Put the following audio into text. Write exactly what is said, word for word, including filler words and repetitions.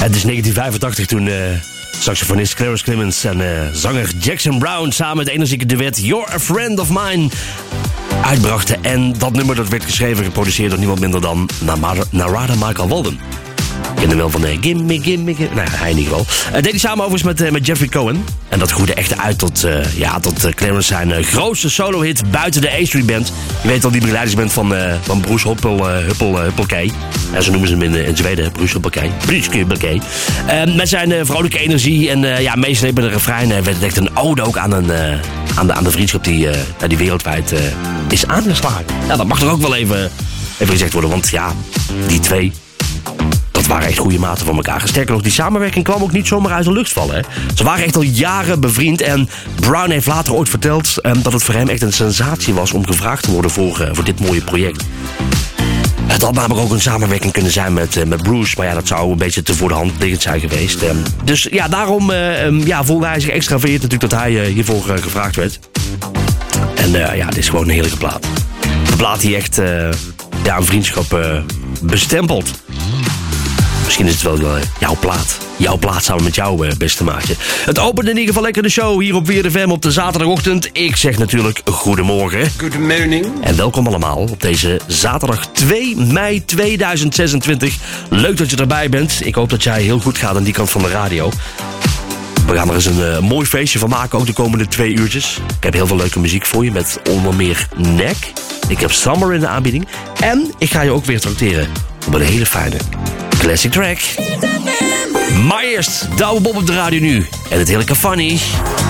Het is negentien vijfentachtig toen uh, saxofonist Clarence Clemons en uh, zanger Jackson Brown samen het energieke duet You're a Friend of Mine uitbrachten. En dat nummer dat werd geschreven en geproduceerd door niemand minder dan Narada Michael Walden. Ik ken hem wel van uh, Gimme, Gimme, Gimme. Nou, hij in ieder geval. Uh, deed hij samen overigens met, uh, met Jeffrey Cohen. En dat groeide echt uit tot, uh, ja, tot uh, Clarence zijn uh, grootste solo-hit buiten de A-Street Band. Je weet al, die begeleidingsband van, uh, van Bruce Huppel, uh, Huppel, uh, Huppelkee. En zo noemen ze hem in, uh, in Zweden, Bruce Huppelkee. Bruce Huppelkee. Uh, met zijn uh, vrolijke energie en uh, ja, meeslepende refrein uh, werd het echt een ode ook aan, een, uh, aan, de, aan de vriendschap die, uh, die wereldwijd uh, is aangeslagen. Ja, dat mag er ook wel even, even gezegd worden, want ja, die twee... dat waren echt goede maten van elkaar. Sterker nog, die samenwerking kwam ook niet zomaar uit de lucht vallen. Hè. Ze waren echt al jaren bevriend. En Brown heeft later ooit verteld um, dat het voor hem echt een sensatie was om gevraagd te worden voor, uh, voor dit mooie project. Het had namelijk ook een samenwerking kunnen zijn met, uh, met Bruce. Maar ja, dat zou een beetje te voor de hand liggend zijn geweest. Um, dus ja, daarom uh, um, ja, voelde hij zich extra vereerd natuurlijk dat hij uh, hiervoor uh, gevraagd werd. En uh, ja, dit is gewoon een heerlijke plaat. Een plaat die echt uh, ja, een vriendschap uh, bestempelt. Misschien is het wel uh, jouw plaat. Jouw plaat samen met jou, uh, beste maatje. Het opent in ieder geval lekker de show hier op Weer F M op de zaterdagochtend. Ik zeg natuurlijk goedemorgen. Good morning. En welkom allemaal op deze zaterdag twee mei tweeduizend zesentwintig. Leuk dat je erbij bent. Ik hoop dat jij heel goed gaat aan die kant van de radio. We gaan er eens een uh, mooi feestje van maken, ook de komende twee uurtjes. Ik heb heel veel leuke muziek voor je met onder meer Nek. Ik heb Summer in de aanbieding. En ik ga je ook weer trakteren op een hele fijne classic track. Maar eerst, Douwe Bob op de radio nu. En het heerlijke Funny.